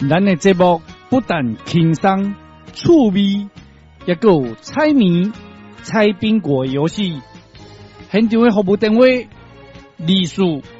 咱的节目不但轻松趣味，也有猜谜、猜宾果游戏。现场的服务电话：20